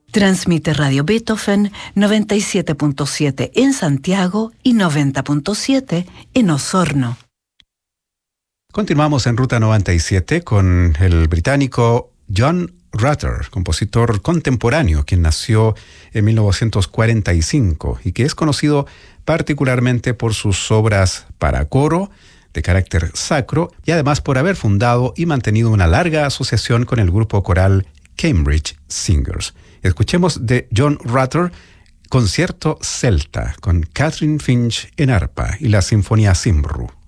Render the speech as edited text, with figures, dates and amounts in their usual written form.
Transmite Radio Beethoven 97.7 en Santiago y 90.7 en Osorno. Continuamos en Ruta 97 con el británico John Rutter, compositor contemporáneo, quien nació en 1945 y que es conocido particularmente por sus obras para coro, de carácter sacro, y además por haber fundado y mantenido una larga asociación con el grupo coral Cambridge Singers. Escuchemos de John Rutter, Concierto Celta, con Catherine Finch en arpa y la Sinfonía Cymru.